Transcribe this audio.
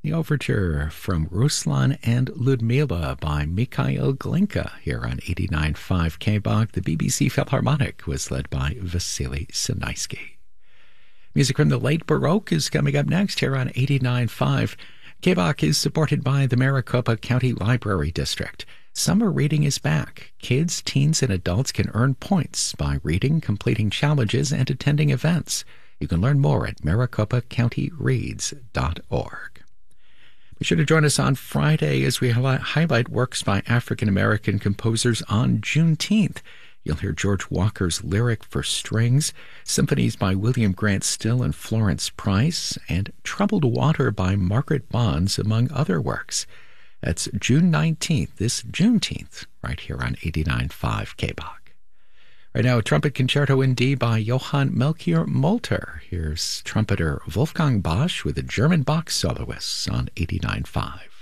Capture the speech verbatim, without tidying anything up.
The overture from Ruslan and Ludmila by Mikhail Glinka here on eighty-nine point five K B O G. The B B C Philharmonic was led by Vasily Sinaisky. Music from the late Baroque is coming up next here on eighty-nine point five. K B O G is supported by the Maricopa County Library District. Summer reading is back. Kids, teens, and adults can earn points by reading, completing challenges, and attending events. You can learn more at maricopa county reads dot org. Be sure to join us on Friday as we highlight works by African-American composers on Juneteenth. You'll hear George Walker's Lyric for Strings, symphonies by William Grant Still and Florence Price, and Troubled Water by Margaret Bonds, among other works. That's June nineteenth, this Juneteenth, right here on eighty-nine point five K B O G. Right now, a trumpet concerto in D by Johann Melchior Molter. Here's trumpeter Wolfgang Bosch with the German Bach soloists on eighty-nine point five.